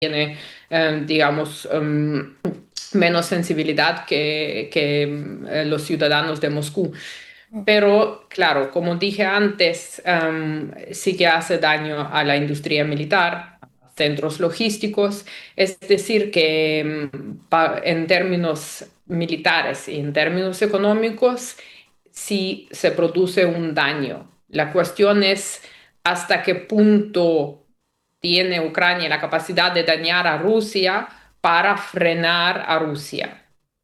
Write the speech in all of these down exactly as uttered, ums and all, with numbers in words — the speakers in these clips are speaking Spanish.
tiene, eh, digamos, um, menos sensibilidad que, que eh, los ciudadanos de Moscú. Pero claro, como dije antes, em, sí que hace daño a la industria militar, a centros logísticos. Es decir, que em, pa- en términos militares y en términos económicos, sí se produce un daño. La cuestión es hasta qué punto tiene Ucrania la capacidad de dañar a Rusia para frenar a Rusia.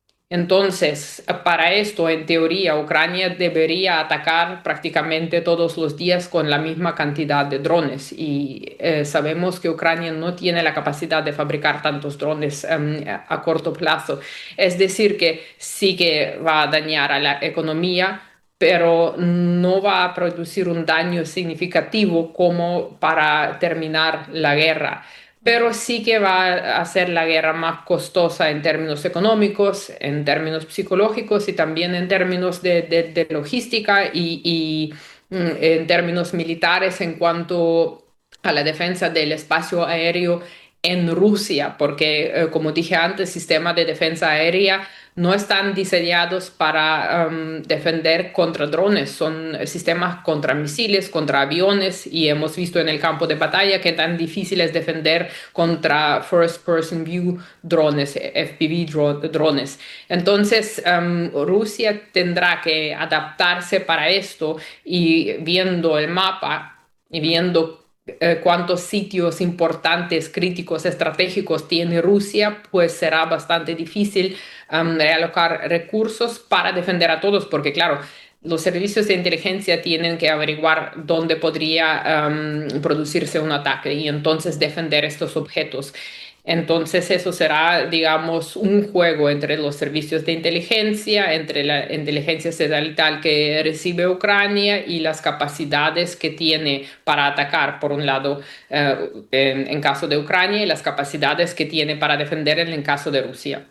Entonces, para esto, en teoría, Ucrania debería atacar prácticamente todos los días con la misma cantidad de drones. Y eh, sabemos que Ucrania no tiene la capacidad de fabricar tantos drones em, a corto plazo. Es decir, que sí que va a dañar a la economía, pero no va a producir un daño significativo como para terminar la guerra, pero sí que va a hacer la guerra más costosa en términos económicos, en términos psicológicos y también en términos de, de- de logística y, y, mm, en términos militares en cuanto a la defensa del espacio aéreo en Rusia, porque eh, como dije antes, sistemas de defensa aérea no están diseñados para um, defender contra drones, son sistemas contra misiles, contra aviones, y hemos visto en el campo de batalla que tan difícil es defender contra first person view drones, F P V dro- drones. Entonces, um, Rusia tendrá que adaptarse para esto y viendo el mapa y viendo eh, cuántos sitios importantes, críticos, estratégicos tiene Rusia, pues será bastante difícil um, realocar recursos para defender a todos, porque claro, los servicios de inteligencia tienen que averiguar dónde podría um, producirse un ataque y entonces defender estos objetos. Entonces eso será, digamos, un juego entre los servicios de inteligencia, entre la inteligencia satelital que recibe Ucrania y las capacidades que tiene para atacar, por un lado, eh, en, en caso de Ucrania, y las capacidades que tiene para defender en el caso de Rusia.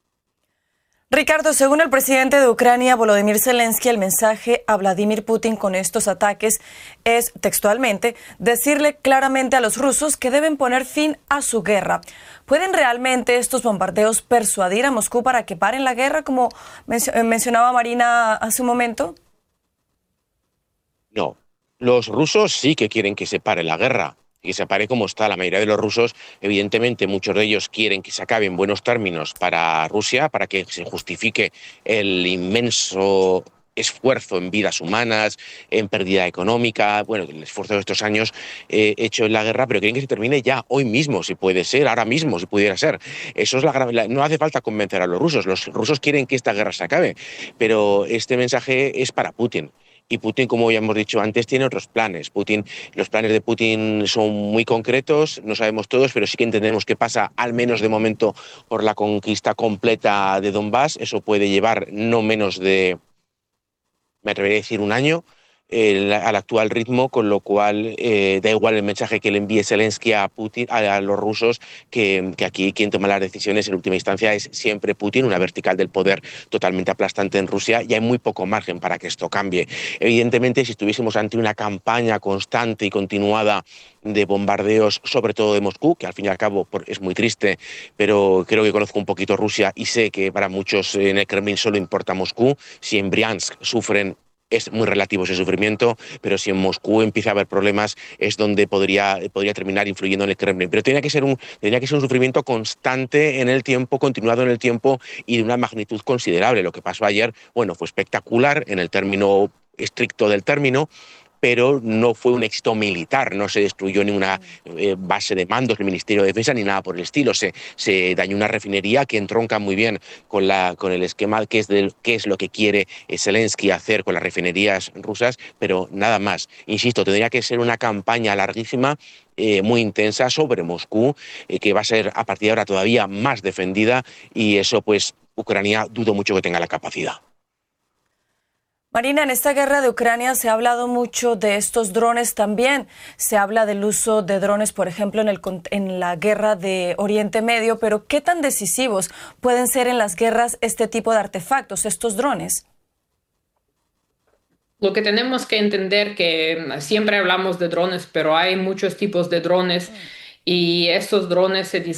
Ricardo, según el presidente de Ucrania, Volodymyr Zelensky, el mensaje a Vladimir Putin con estos ataques es, textualmente, decirle claramente a los rusos que deben poner fin a su guerra. ¿Pueden realmente estos bombardeos persuadir a Moscú para que paren la guerra, como mencio- mencionaba Marina hace un momento? No, los rusos sí que quieren que se pare la guerra, que se pare como está. La mayoría de los rusos, evidentemente, muchos de ellos quieren que se acabe en buenos términos para Rusia, para que se justifique el inmenso esfuerzo en vidas humanas, en pérdida económica, bueno, el esfuerzo de estos años eh, hecho en la guerra, pero quieren que se termine ya, hoy mismo, si puede ser, ahora mismo, si pudiera ser. Eso es la, gra- la- no hace falta convencer a los rusos, los rusos quieren que esta guerra se acabe, pero este mensaje es para Putin. Y Putin, como ya hemos dicho antes, tiene otros planes. Putin, los planes de Putin son muy concretos, no sabemos todos, pero sí que entendemos que pasa, al menos de momento, por la conquista completa de Donbass. Eso puede llevar no menos de, me atrevería a decir, un año el, al actual ritmo, con lo cual eh, da igual el mensaje que le envíe Zelensky a Putin, a, a los rusos, que, que aquí quien toma las decisiones en última instancia es siempre Putin, una vertical del poder totalmente aplastante en Rusia, y hay muy poco margen para que esto cambie. Evidentemente, si estuviésemos ante una campaña constante y continuada de bombardeos, sobre todo de Moscú, que al fin y al cabo es muy triste, pero creo que conozco un poquito Rusia y sé que para muchos en el Kremlin solo importa Moscú. Si en Briansk sufren, es muy relativo ese sufrimiento, pero si en Moscú empieza a haber problemas es donde podría, podría terminar influyendo en el Kremlin. Pero tenía que ser un, tenía que ser un sufrimiento constante en el tiempo, continuado en el tiempo y de una magnitud considerable. Lo que pasó ayer, bueno, fue espectacular en el término estricto del término, pero no fue un éxito militar, no se destruyó ninguna eh, base de mandos del Ministerio de Defensa ni nada por el estilo. Se, se dañó una refinería que entronca muy bien con, la, con el esquema que es, del, que es lo que quiere eh, Zelensky hacer con las refinerías rusas, pero nada más. Insisto, tendría que ser una campaña larguísima, eh, muy intensa sobre Moscú, eh, que va a ser a partir de ahora todavía más defendida, y eso pues Ucrania dudo mucho que tenga la capacidad. Marina, en esta guerra de Ucrania se ha hablado mucho de estos drones también. Se habla del uso de drones, por ejemplo, en, el, en la guerra de Oriente Medio, pero ¿qué tan decisivos pueden ser en las guerras este tipo de artefactos, estos drones? Lo que tenemos que entender que siempre hablamos de drones, pero hay muchos tipos de drones y estos drones se